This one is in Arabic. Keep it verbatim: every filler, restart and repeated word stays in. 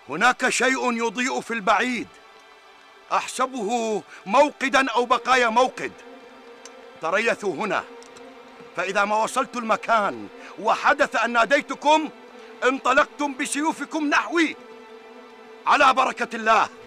هناك شيء يضيء في البعيد، أحسبه موقدا أو بقايا موقد. تريثوا هنا، فإذا ما وصلت المكان وحدث أن ناديتكم انطلقتم بسيوفكم نحوي على بركة الله.